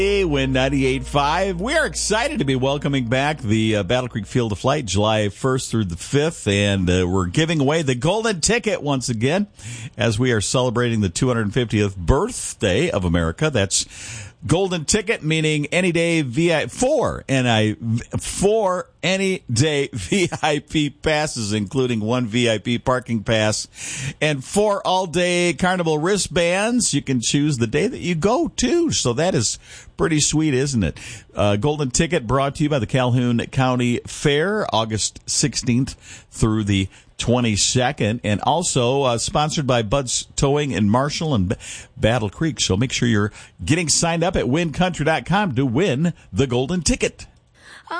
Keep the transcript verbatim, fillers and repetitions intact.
Win ninety-eight point five. We are excited to be welcoming back the uh, Battle Creek Field of Flight July first through the fifth, and uh, we're giving away the golden ticket once again as we are celebrating the two hundred fiftieth birthday of America. That's golden ticket, meaning any day V I four and I four any day V I P passes, including one V I P parking pass, and four all day carnival wristbands. You can choose the day that you go to, so that is pretty sweet, isn't it? Uh, golden ticket brought to you by the Calhoun County Fair, August sixteenth through the twenty-second, and also uh, sponsored by Bud's Towing in Marshall and B- Battle Creek. So make sure you're getting signed up at win country dot com to win the golden ticket.